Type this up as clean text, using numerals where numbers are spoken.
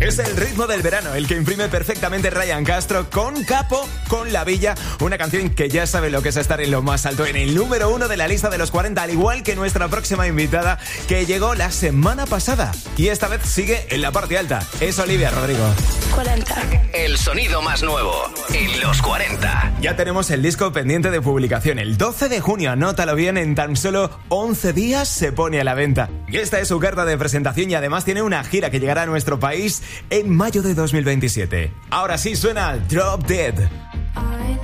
Es el ritmo del verano, el que imprime perfectamente Ryan Castro con Capo, con La Villa, una canción que ya sabe lo que es estar en lo más alto, en el número 1 de la lista de los 40, al igual que nuestra próxima invitada, que llegó la semana pasada y esta vez sigue en la parte alta. Es Olivia Rodrigo. 40. El sonido más nuevo en los 40. Ya tenemos el disco pendiente de publicación. El 12 de junio, anótalo bien, en tan solo 11 días se pone a la venta. Y esta es su carta de presentación y además tiene una gira que llegará a nuestro país en mayo de 2027. Ahora sí suena Drop Dead.